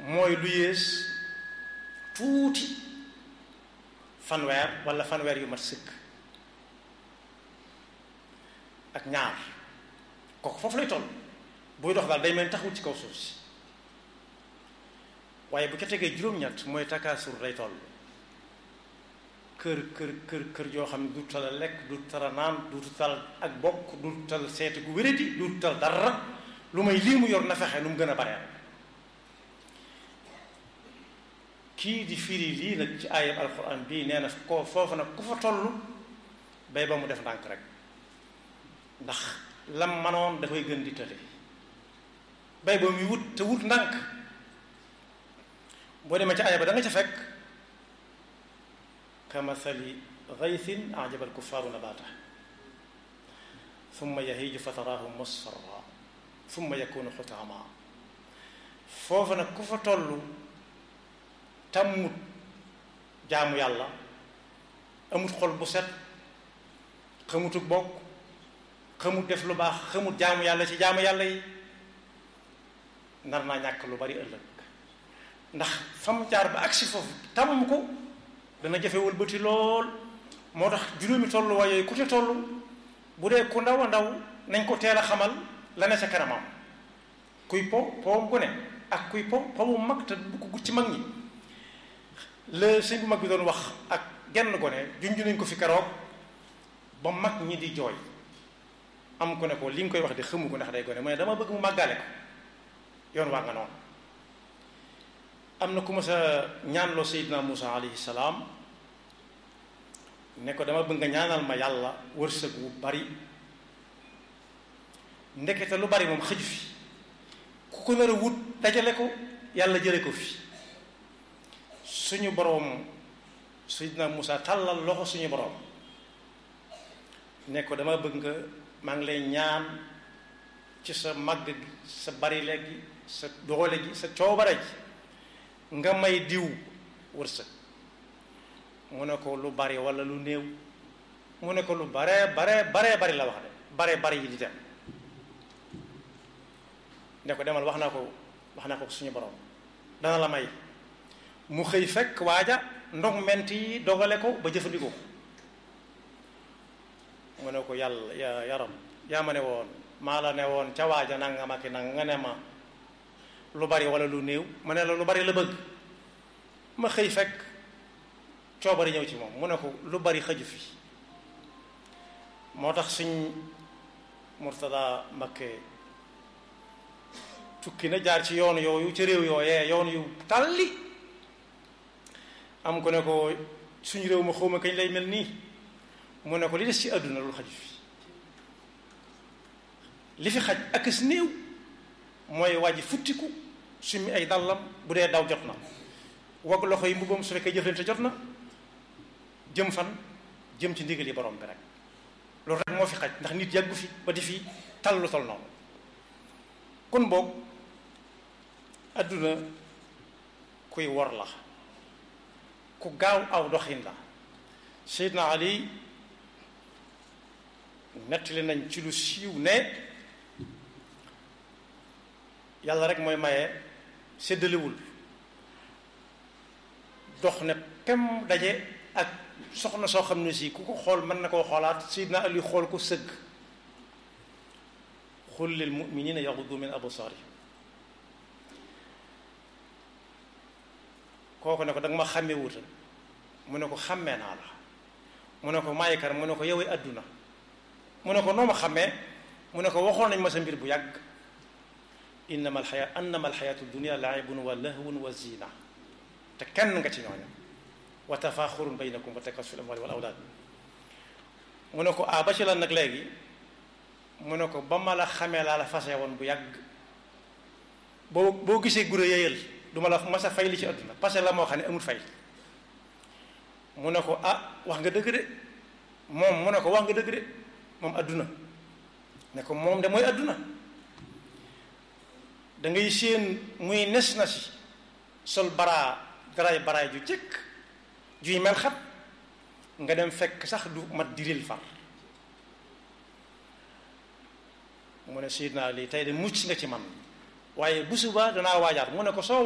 mooy lu yées tuuti fanweer wala fanweer yu mat sëkk ak ñaar kooku foofu lay toll buy dox daal day mel taxul ci kaw suuf si waaye bu ca tegee juróom-ñett mooy takaasur lay toll kër yoo xam ne du tal a lekk du tal a naan du tal ak bokk du tal seeti gu wéradi du tal dara lu may lii mu yor na fexe nu mu gën a bareel kii di firi lii nag ci aayam alquran bii nee na ko foofu nag ku fa toll bay ba mu def ndànk rek ndax lam manoon da koy gën di tële bay ba muy wut te wut ndànk boo demee ci aaya ba da nga ca fekk kamathali ghaythin a'jaba al-kuffaaru nabaatahu thumma yahiiju fataraahu musfarran thumma yakunu hutaaman foofu nag ku fa toll tàmmut jaamu yàlla amut xol bu set xamutuk bokk xamut def lu baax xamut jaamu yàlla ci jaamu yàlla yi nar naa ñàkk lu bari ëllëg ndax fam jaar ba agsi foofu tàmm ko dana jafe wëlbati lool moo tax juróomi tolluwaay yooyu ku ci toll bu dee ku ndaw a ndaw nañ ko teel a xamal la ne sa kanamam kuy po gone ak kuy po mu mag te bu ko ci mag ñi la sëñ bu mag bi doon wax ak genn gone junj nañ ko fi keroog ba mag ñi di jooy am ko ne ko li nga koy wax de xamu ko ndax day gone mu ne dama bëgg mu màggale ko yoon waa nga noonu am na ku ma sa ñaanloo Seydina Muusa alayhi salaam ne ko dama bëgg nga ñaanal ma yàlla wërsëg wu bari ndekete lu bari moom xëju fi ku ko nar a wut dajale ko yàlla jële ko fi suñu boroom Seydina Muusa tàllal loxo suñu boroom ne ko dama bëgg nga maa ngi lay ñaan ci sa màgg gi sa bari léegi sa doole gi sa coobare ji nga may diw wërsëg mu ne ko lu bari wala lu néew mu ne ko lu baree bari la wax de bari yi di dem ne ko demal wax naa ko suñu borom dana la may mu xëy fekk waaja ndog ment yi dogale ko ba jëfandikoo mu ne ko yàlla yaram yaa ma ne woon maa la ne woon ca waaja nanga ma ki nanga nga ne ma lu bari wala lu néew ma ne la lu bari la bëgg ma xëy fekk coobari ñëw ci moom mu ne ko lu bari xëju fi moo tax suñ Murtada Mbakke tukki na jaar ci yoon yooyu ci réew yooyee yoon yu talli am ko ne ko suñu réew ma xawma kañ lay mel nii mu ne ko li des ci àdduna lu xaju fi li fi xaj ak as néew mooy wàjji futtiku summi ay dàllam bu dee daw jot na wagg loxo yi mbubbam su fekkee jëflante jot na jëm fan jëm ci ndigal yi borom bi rek loolu rek moo fi xaj ndax nit yàggu fi ba di fi tal lu tol noonu kon boog adduna kuy wor la ku gaaw aw doxin la Seydina Ali nettali nañ ci lu siiw ne yàlla rek mooy maye séddalewul dox ne pem daje ak soxna soo xam ne si ku ko xool mën na koo xoolaat Seydina Ali xool ko sëgg xul lil muminina yaxudu min absaarihim kooku ne ko da nga ma xàmmee wutal mu ne ko xàmmee naa la mu ne ko maay kan mu ne ko yowee adduna mu ne ko noo ma xàmmee mu ne ko waxoon nañ ma sa mbir bu yàgg innama alxayaatu dunia laibun wa lahwun wa zina te kenn nga ci ñooñu wa tafaaxurun baynakum wa takaasur fil amwaali wal awlaad mu ne ko ba ci lan nag léegi mu ne ko ba ma la xamee laa la fase woon bu yàgg boo gisee gura yéyal du ma la masa fay li ci àdduna parce que la moo xam ne amul fay mu ne ko wax nga dëgg de moom mu ne ko wax nga dëgg de moom àdduna ne ko moom de mooy àdduna da ngay séen muy nes na si sol daraay ju jëkk juy mel xat nga dem fekk sax du mat diril far mu ne Seydina Ali tey de mucc nga ci man waaye bu subaa danaa waajaat mu ne ko soo